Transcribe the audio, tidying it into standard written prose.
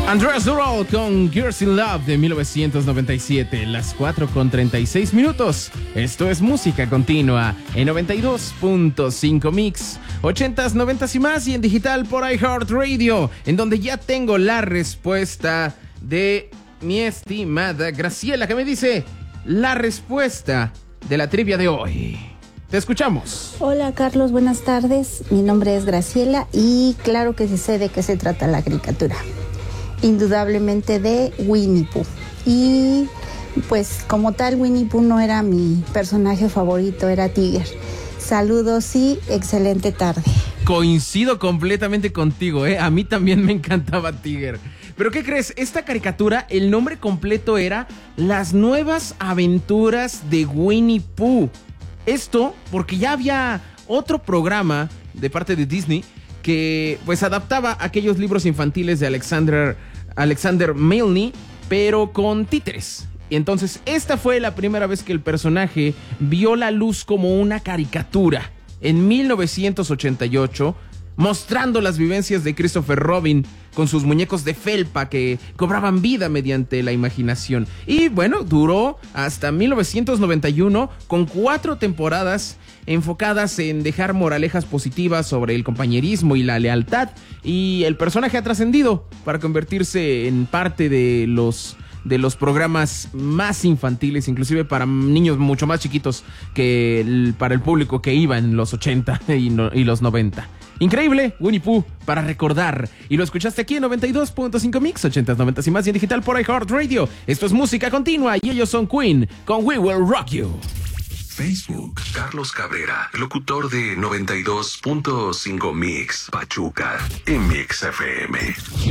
Andreas Durrell con Girls in Love de 1997, las 4:36. Esto es música continua en 92.5 Mix, 80s, 90s y más, y en digital por iHeartRadio, en donde ya tengo la respuesta de mi estimada Graciela, que me dice la respuesta de la trivia de hoy. Te escuchamos. Hola Carlos, buenas tardes. Mi nombre es Graciela y claro que sí sé de qué se trata la caricatura. Indudablemente de Winnie Pooh. Y pues como tal Winnie Pooh no era mi personaje favorito, era Tigger. Saludos y excelente tarde. Coincido completamente contigo, ¿eh? A mí también me encantaba Tigger. Pero ¿qué crees? Esta caricatura, el nombre completo era Las Nuevas Aventuras de Winnie Pooh. Esto porque ya había otro programa de parte de Disney que pues adaptaba aquellos libros infantiles de Alexander Milne, pero con títeres. Y entonces esta fue la primera vez que el personaje vio la luz como una caricatura, en 1988, mostrando las vivencias de Christopher Robin con sus muñecos de felpa que cobraban vida mediante la imaginación. Y bueno, duró hasta 1991 con 4 temporadas enfocadas en dejar moralejas positivas sobre el compañerismo y la lealtad. Y el personaje ha trascendido para convertirse en parte de los programas más infantiles, inclusive para niños mucho más chiquitos que para el público que iba en los 80 y los 90. Increíble, Winnie Pooh, para recordar. Y lo escuchaste aquí en 92.5 Mix, 80s, 90s y más, y en digital por iHeartRadio. Esto es música continua y ellos son Queen con We Will Rock You. Facebook, Carlos Cabrera, locutor de 92.5 Mix, Pachuca, en Mix FM.